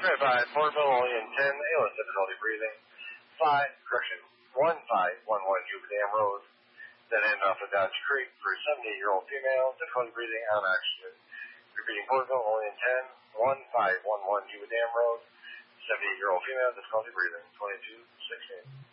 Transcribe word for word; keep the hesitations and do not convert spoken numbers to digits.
Right by Portville, only in ten, A L S difficulty breathing. Five, correction, one five one one Yuba Dam Road. Then end off of Dodge Creek for a seventy-eight-year-old female, difficulty breathing on oxygen. Repeating Portville, only in ten, one five one one Yuba Dam Road. seventy-eight-year-old female, difficulty breathing, twenty-two sixteen.